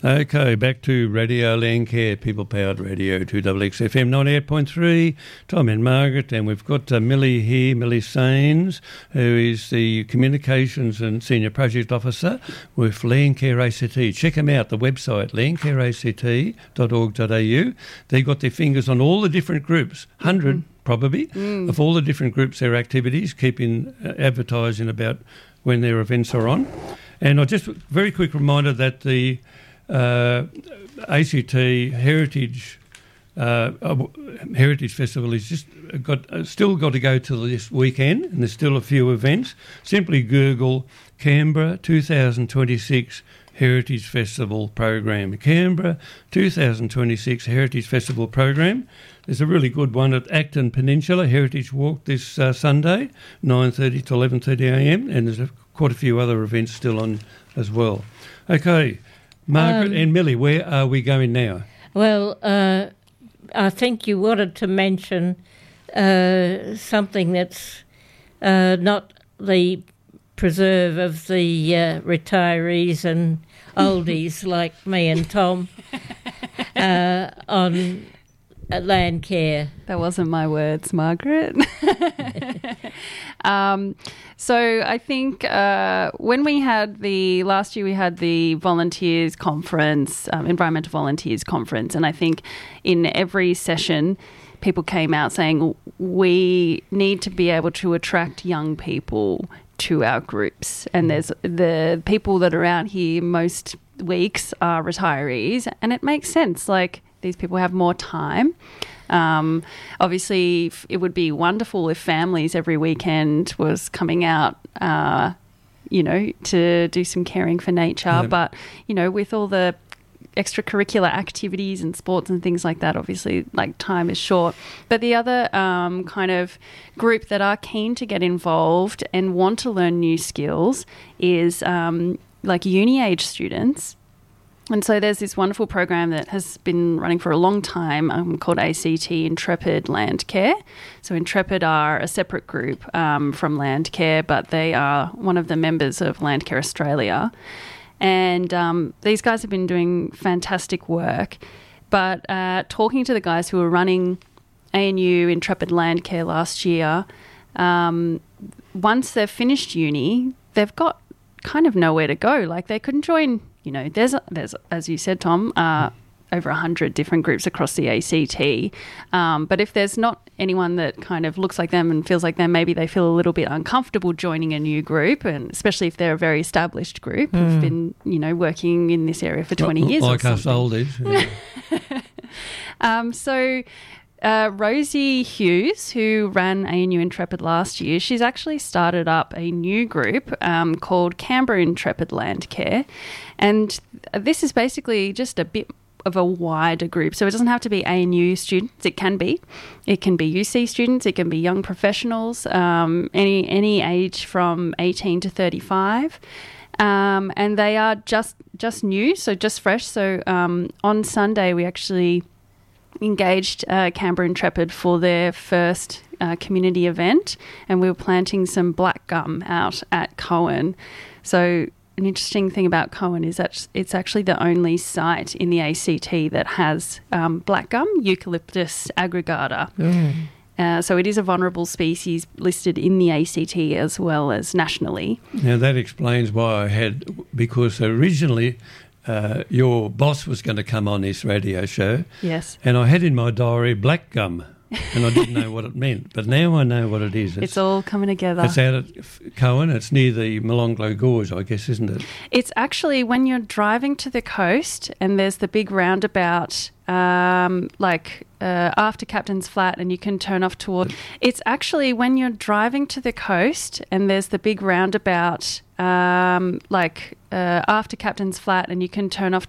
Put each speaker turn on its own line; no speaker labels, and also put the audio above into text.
Okay, back to Radio Landcare, people-powered radio, 2XXFM 98.3, Tom and Margaret, and we've got Millie here, Millie Sains, who is the Communications and Senior Project Officer with Landcare ACT. Check them out, the website, landcareact.org.au. They've got their fingers on all the different groups, 100 probably, of all the different groups, their activities, keeping advertising about when their events are on. And I just, very quick reminder that the ACT Heritage Festival is still got to go till this weekend, and there's still a few events. Simply Google Canberra 2026 Heritage Festival Program. Canberra 2026 Heritage Festival Program. There's a really good one at Acton Peninsula Heritage Walk this Sunday, 9:30 to 11:30am, and there's quite a few other events still on as well. Okay. Margaret and Millie, where are we going now?
Well, I think you wanted to mention something that's not the preserve of the retirees and oldies like me and Tom on Landcare.
That wasn't my words, Margaret. So I think when we had last year we had the volunteers conference, environmental volunteers conference, and I think in every session people came out saying we need to be able to attract young people to our groups, and there's the people that are out here most weeks are retirees, and it makes sense, like these people have more time. Obviously, it would be wonderful if families every weekend was coming out, to do some caring for nature. Yeah. But, with all the extracurricular activities and sports and things like that, obviously, like, time is short. But the other kind of group that are keen to get involved and want to learn new skills is like uni-age students. And so there's this wonderful program that has been running for a long time called ACT Intrepid Landcare. So Intrepid are a separate group from Landcare, but they are one of the members of Landcare Australia. And these guys have been doing fantastic work. But talking to the guys who were running ANU Intrepid Landcare last year, once they've finished uni, they've got kind of nowhere to go. Like, they couldn't join... there's as you said, Tom, over 100 different groups across the ACT. But if there's not anyone that kind of looks like them and feels like them, maybe they feel a little bit uncomfortable joining a new group, and especially if they're a very established group who've been, working in this area for 20 years
like
or
something. Us oldies. Yeah.
So Rosie Hughes, who ran ANU Intrepid last year, she's actually started up a new group called Canberra Intrepid Landcare. And this is basically just a bit of a wider group. So it doesn't have to be ANU students. It can be. It can be UC students. It can be young professionals, any age from 18 to 35. And they are just new, so just fresh. So on Sunday we actually engaged Canberra Intrepid for their first community event, and we were planting some black gum out at Cohen. So an interesting thing about Cohen is that it's actually the only site in the ACT that has black gum, Eucalyptus aggregata. So it is a vulnerable species listed in the ACT as well as nationally.
Now that explains why because originally your boss was going to come on this radio show.
Yes.
And I had in my diary black gum, and I didn't know what it meant. But now I know what it is.
It's all coming together.
It's out at Cohen. It's near the Molonglo Gorge, I guess, isn't it?
It's actually when you're driving to the coast and there's the big roundabout, after Captain's Flat, and you can turn off toward... It's actually when you're driving to the coast and there's the big roundabout, after Captain's Flat, and you can turn off